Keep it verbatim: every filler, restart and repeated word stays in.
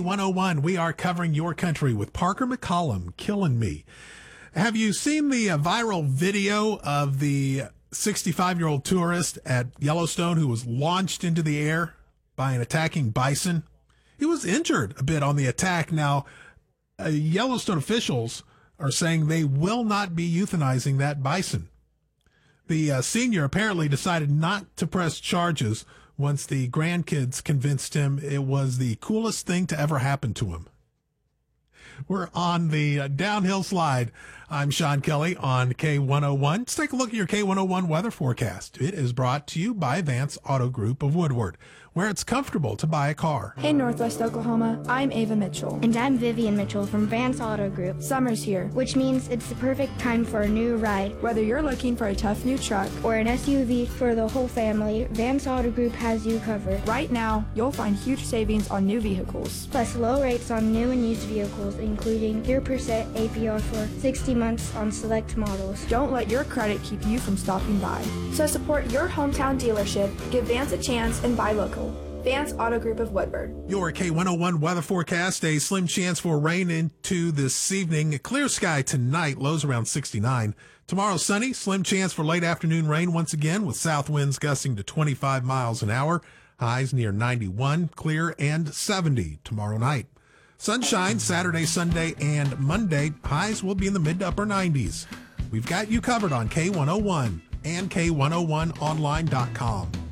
one oh one. We are covering your country with Parker McCollum, Killing Me. Have you seen the uh, viral video of the sixty-five-year-old tourist at Yellowstone who was launched into the air by an attacking bison? He was injured a bit on the attack. Now, uh, Yellowstone officials are saying they will not be euthanizing that bison. The uh, senior apparently decided not to press charges once the grandkids convinced him it was the coolest thing to ever happen to him. We're on the uh, downhill slide. I'm Sean Kelly on K one oh one. Let's take a look at your K one oh one weather forecast. It is brought to you by Vance Auto Group of Woodward, where it's comfortable to buy a car. Hey, Northwest Oklahoma. I'm Ava Mitchell. And I'm Vivian Mitchell from Vance Auto Group. Summer's here, which means it's the perfect time for a new ride. Whether you're looking for a tough new truck or an S U V for the whole family, Vance Auto Group has you covered. Right now, you'll find huge savings on new vehicles. Plus low rates on new and used vehicles, including zero percent A P R for sixty months on select models. Don't let your credit keep you from stopping by. So support your hometown dealership, give Vance a chance, and buy local. Vance Auto Group of Woodward. Your K one oh one weather forecast, a slim chance for rain into this evening. A clear sky tonight, lows around sixty-nine. Tomorrow sunny, slim chance for late afternoon rain once again with south winds gusting to twenty-five miles an hour. Highs near ninety-one, clear and seventy tomorrow night. Sunshine Saturday, Sunday, and Monday. Highs will be in the mid to upper nineties. We've got you covered on K one oh one and K one oh one online dot com.